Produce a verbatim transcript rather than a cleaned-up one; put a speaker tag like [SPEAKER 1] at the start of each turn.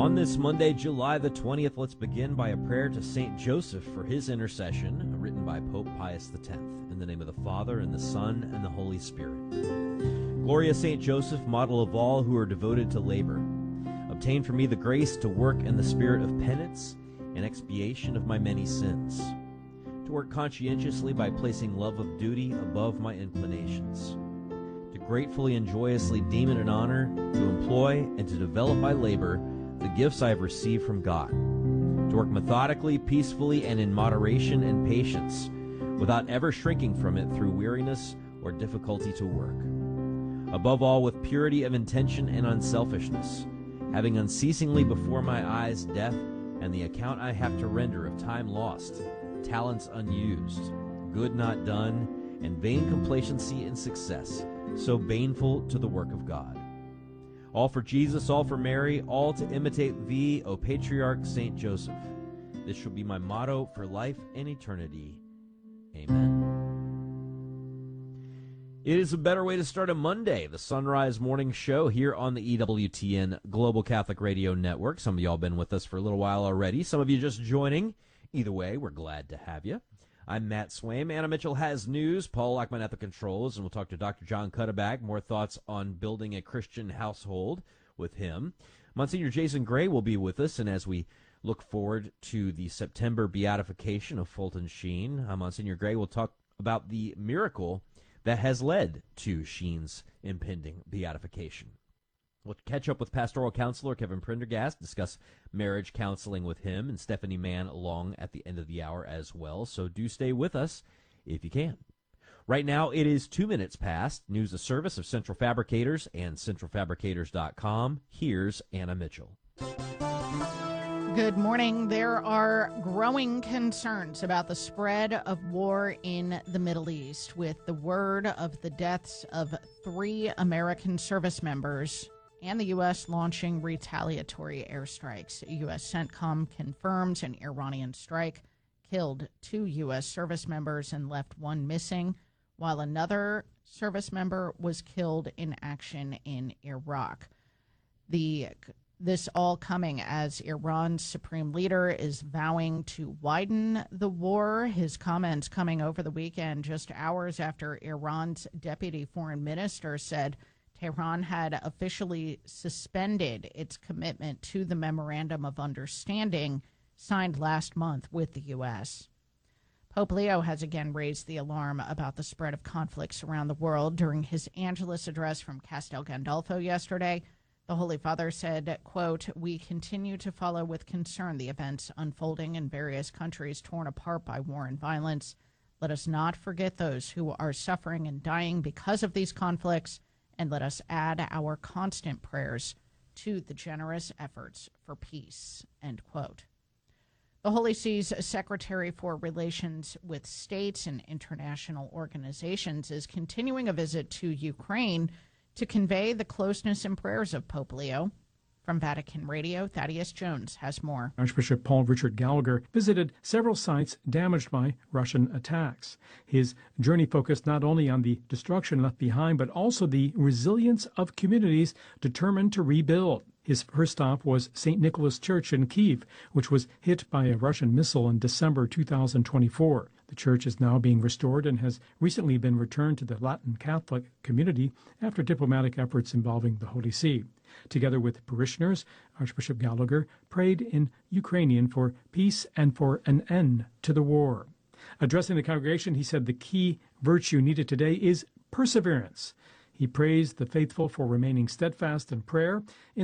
[SPEAKER 1] On this Monday, July the twentieth, let's begin by a prayer to Saint Joseph for his intercession, written by Pope Pius the tenth. In the name of the Father, and the Son, and the Holy Spirit. Gloria Saint Joseph, model of all who are devoted to labor, obtain for me the grace to work in the spirit of penance and expiation of my many sins, to work conscientiously by placing love of duty above my inclinations, to gratefully and joyously deem it an honor to employ and to develop by labor the gifts I have received from God, to work methodically, peacefully, and in moderation and patience, without ever shrinking from it through weariness or difficulty to work. Above all, with purity of intention and unselfishness, having unceasingly before my eyes death and the account I have to render of time lost, talents unused, good not done, and vain complacency in success, so baneful to the work of God. All for Jesus, all for Mary, all to imitate thee, O Patriarch Saint Joseph. This shall be my motto for life and eternity. Amen. It is a better way to start a Monday, the Sunrise Morning Show here on the E W T N Global Catholic Radio Network. Some of y'all been with us for a little while already. Some of you just joining. Either way, we're glad to have you. I'm Matt Swaim. Anna Mitchell has news. Paul Lackman at the controls, and we'll talk to Doctor John Cuddeback. More thoughts on building a Christian household with him. Monsignor Jason Gray will be with us, and as we look forward to the September beatification of Fulton Sheen, uh, Monsignor Gray will talk about the miracle that has led to Sheen's impending beatification. We'll catch up with pastoral counselor Kevin Prendergast, discuss marriage counseling with him, and Stephanie Mann along at the end of the hour as well. So do stay with us if you can. Right now, it is two minutes past. News of service of Central Fabricators and central fabricators dot com. Here's Anna Mitchell.
[SPEAKER 2] Good morning. There are growing concerns about the spread of war in the Middle East, with the word of the deaths of three American service members and the U S launching retaliatory airstrikes. U S CENTCOM confirms an Iranian strike killed two U S service members and left one missing, while another service member was killed in action in Iraq. The This all coming as Iran's supreme leader is vowing to widen the war. His comments coming over the weekend just hours after Iran's deputy foreign minister said Tehran had officially suspended its commitment to the Memorandum of Understanding signed last month with the U S. Pope Leo has again raised the alarm about the spread of conflicts around the world. During his Angelus address from Castel Gandolfo yesterday, the Holy Father said, quote, "We continue to follow with concern the events unfolding in various countries torn apart by war and violence. Let us not forget those who are suffering and dying because of these conflicts, and let us add our constant prayers to the generous efforts for peace," end quote. The Holy See's Secretary for Relations with States and International Organizations is continuing a visit to Ukraine to convey the closeness and prayers of Pope Leo. From Vatican Radio, Thaddeus Jones has more.
[SPEAKER 3] Archbishop Paul Richard Gallagher visited several sites damaged by Russian attacks. His journey focused not only on the destruction left behind, but also the resilience of communities determined to rebuild. His first stop was Saint Nicholas Church in Kyiv, which was hit by a Russian missile in December two thousand twenty-four. The church is now being restored and has recently been returned to the Latin Catholic community after diplomatic efforts involving the Holy See. Together with parishioners, Archbishop Gallagher prayed in Ukrainian for peace and for an end to the war. Addressing the congregation, he said the key virtue needed today is perseverance. He praised the faithful for remaining steadfast in prayer in